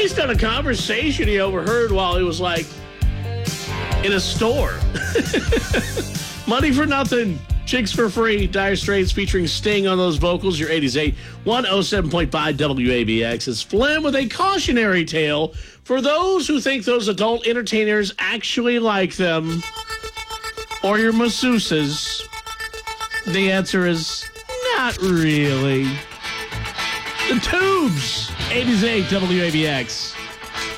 based on a conversation he overheard while he was like in a store. Money for Nothing, Chicks for Free, Dire Straits featuring Sting on those vocals. Your 80s 8, 107.5 WABX is Flynn with a cautionary tale for those who think those adult entertainers actually like them, or your masseuses. The answer is not really. The Tubes, 80s 8 WABX.